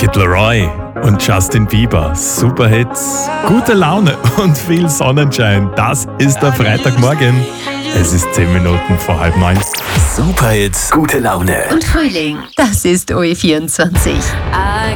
Kid Laroi und Justin Bieber. Super Hits, gute Laune und viel Sonnenschein. Das ist der Freitagmorgen. Es ist 10 Minuten vor 8:30. Super Hits, gute Laune. Und Frühling, das ist OE24.